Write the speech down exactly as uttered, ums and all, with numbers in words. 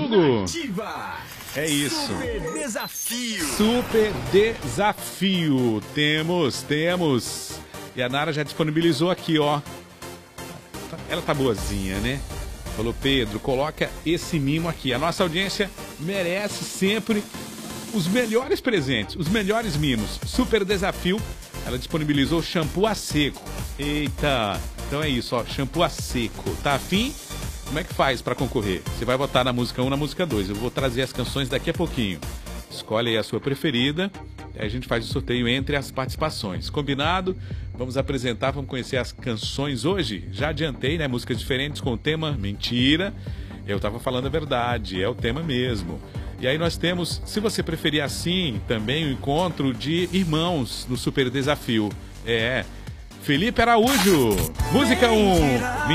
Hugo? Ativa. É isso. Super desafio. Super desafio. Temos, temos. E a Nara já disponibilizou aqui, ó. Ela tá boazinha, né? Falou, Pedro, coloca esse mimo aqui. A nossa audiência merece sempre os melhores presentes, os melhores mimos. Super desafio. Ela disponibilizou shampoo a seco. Eita, então é isso, ó, shampoo a seco. Tá afim? Como é que faz para concorrer? Você vai votar na música um, na música dois. Eu vou trazer as canções daqui a pouquinho. Escolhe aí a sua preferida. Aí a gente faz o sorteio entre as participações. Combinado? Vamos apresentar, vamos conhecer as canções hoje. Já adiantei, né? Músicas diferentes com o tema mentira. Eu tava falando a verdade, é o tema mesmo. E aí nós temos, se você preferir assim, também o encontro de irmãos no Super Desafio. É, Felipe Araújo, música um.